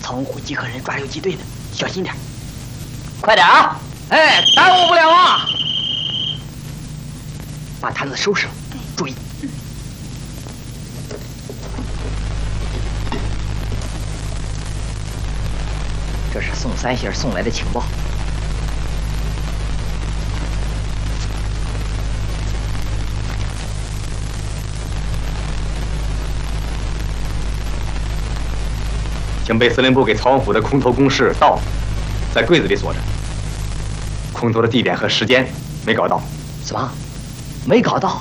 仓库几个人抓游击队呢，小心点。 快点啊！哎，耽误不了啊！ 把摊子收拾了，注意。这是宋三爷送来的情报。 请被司令部给曹王府的空投公事到，在柜子里锁着。空投的地点和时间没搞到。 什么？没搞到？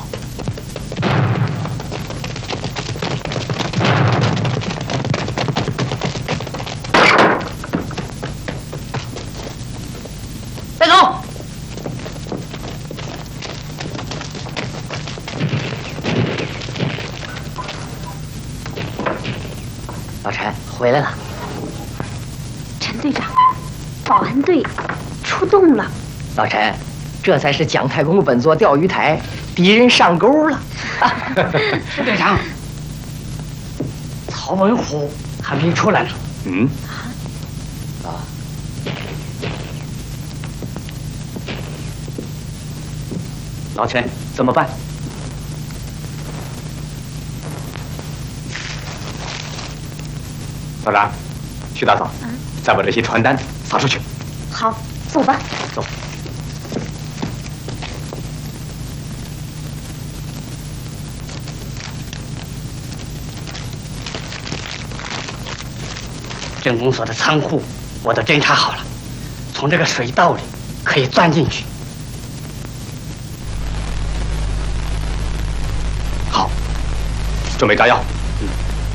带走！ 老陈回来了。 陈队长，保安队出动了。 老陈，这才是姜太公本座钓鱼台，敌人上钩了。 副队长，曹文虎还没出来呢。 嗯。 啊。 老陈，怎么办？道长，去打扫，再把这些传单撒出去。 好，走吧。 走。 镇公所的仓库我都侦查好了，从这个水道里可以钻进去。 好，准备炸药。